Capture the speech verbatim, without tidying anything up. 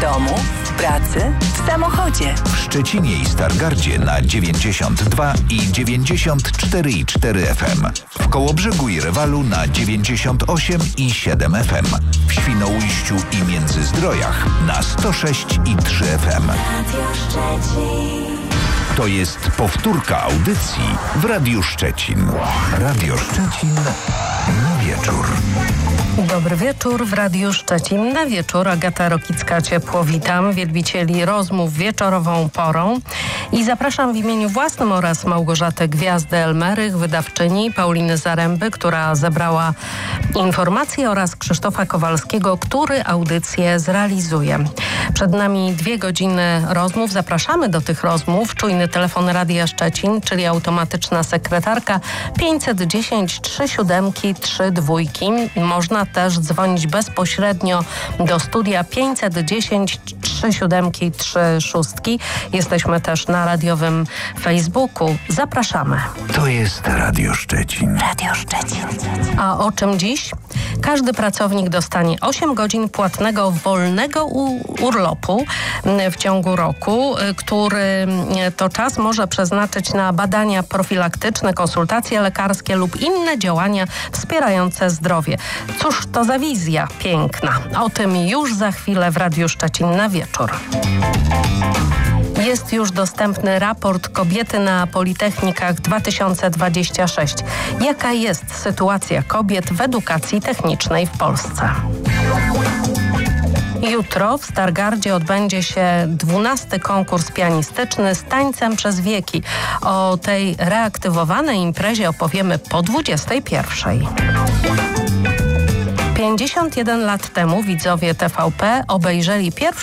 domu, w pracy, w samochodzie. W Szczecinie i Stargardzie na dziewięćdziesiąt dwa i dziewięćdziesiąt cztery i cztery F M. W Kołobrzegu i Rewalu na dziewięćdziesiąt osiem i siedem F M. W Świnoujściu i Międzyzdrojach na sto sześć i trzy F M. To jest powtórka audycji w Radiu Szczecin. Radio Szczecin na wieczór. Dobry wieczór w Radiu Szczecin na wieczór. Agata Rokicka-Ciepło witam wielbicieli rozmów wieczorową porą i zapraszam w imieniu własnym oraz Małgorzaty Gwiazdy-Elmerych, wydawczyni, Pauliny Zaręby, która zebrała informacje, oraz Krzysztofa Kowalskiego, który audycję zrealizuje. Przed nami dwie godziny rozmów. Zapraszamy do tych rozmów. Czujny telefon Radia Szczecin, czyli automatyczna sekretarka pięćset dziesięć trzy siedem trzy dwa. Można też dzwonić bezpośrednio do studia pięćset dziesięć trzy siedem trzy sześć. Jesteśmy też na radiowym Facebooku. Zapraszamy. To jest Radio Szczecin. Radio Szczecin. A o czym dziś? Każdy pracownik dostanie osiem godzin płatnego wolnego u- urlopu w ciągu roku, który to czas może przeznaczyć na badania profilaktyczne, konsultacje lekarskie lub inne działania wspierające zdrowie. Cóż to za wizja piękna? O tym już za chwilę w Radiu Szczecin na wieczór. Jest już dostępny raport Kobiety na Politechnikach dwa tysiące dwadzieścia sześć. Jaka jest sytuacja kobiet w edukacji technicznej w Polsce? Jutro w Stargardzie odbędzie się dwunasty konkurs pianistyczny z tańcem przez wieki. O tej reaktywowanej imprezie opowiemy po dwudziestej pierwszej. pięćdziesiąt jeden lat temu widzowie T V P obejrzeli pierwszy